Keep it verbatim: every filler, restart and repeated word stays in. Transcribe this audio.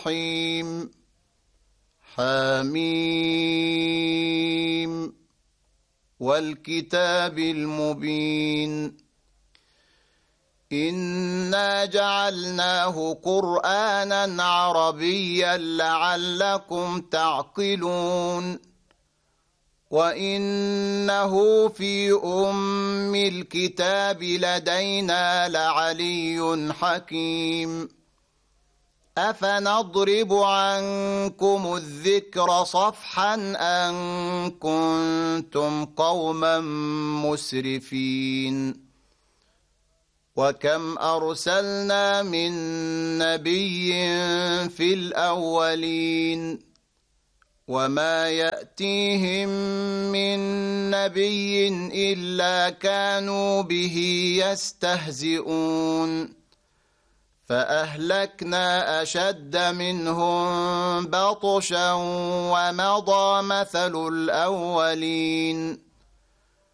الرحيم حميم والكتاب المبين إنا جعلناه قرآنا عربيا لعلكم تعقلون وإنه في أم الكتاب لدينا لعلي حكيم أفنضرب عنكم الذكر صفحا أن كنتم قوما مسرفين وكم أرسلنا من نبي في الأولين وما يأتيهم من نبي إلا كانوا به يستهزئون فأهلكنا أشد منهم بطشا ومضى مثل الأولين